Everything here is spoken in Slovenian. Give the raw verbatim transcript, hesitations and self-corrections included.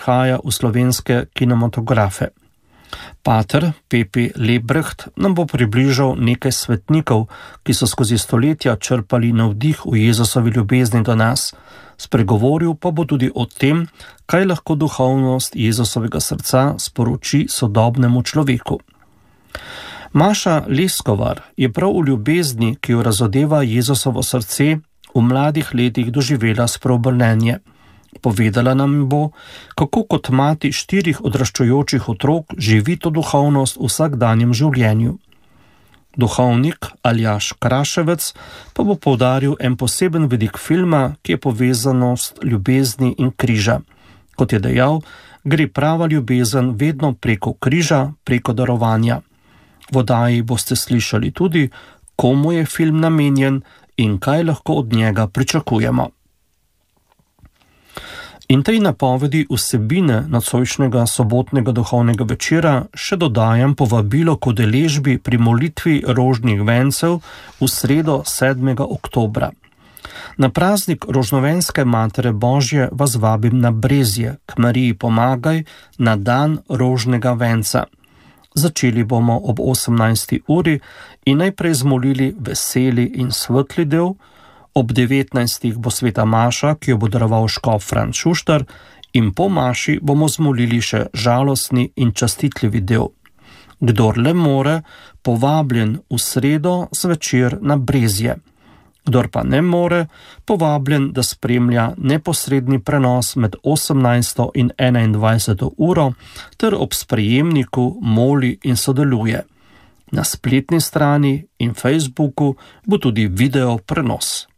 prihaja v slovenske kinematografe. Pater Pepi Lebrecht nam bo približal nekaj svetnikov, ki so skozi stoletja črpali navdih v Jezusovi ljubezni do nas. Spregovoril pa bo tudi o tem, kaj lahko duhovnost Jezusovega srca sporoči sodobnemu človeku. Maša Leskovar je prav v ljubezni, ki jo razodeva Jezusovo srce, v mladih letih doživela spreobrnenje. Povedala nam bo, kako kot mati štirih odraščajočih otrok živi to duhovnost v vsakdanjem življenju. Duhovnik Aljaž Kraševec pa bo poudaril en poseben vidik filma, ki je povezanost ljubezni in križa. Kot je dejal, gre prava ljubezen vedno preko križa, preko darovanja. V oddaji boste slišali tudi, komu je film namenjen in kaj lahko od njega pričakujemo. In tej napovedi vsebine nocojšnjega sobotnega duhovnega večera še dodajam povabilo k udeležbi pri molitvi rožnih vencev v sredo sedmega oktobra. Na praznik rožnovenske Matere Božje vas vabim na Brezje, k Mariji Pomagaj, na dan rožnega venca. Začeli bomo ob osemnajsti uri in najprej zmolili veseli in svetli del. Ob devetnajstih bo sveta maša, ki jo bo daroval škof Franc Šuštar, in po maši bomo zmolili še žalostni in častitljivi del. Kdor le more, povabljen v sredo zvečer na Brezje. Kdor pa ne more, povabljen, da spremlja neposredni prenos med osemnajsto in enaindvajseto uro ter ob sprejemniku moli in sodeluje. Na spletni strani in Facebooku bo tudi video prenos.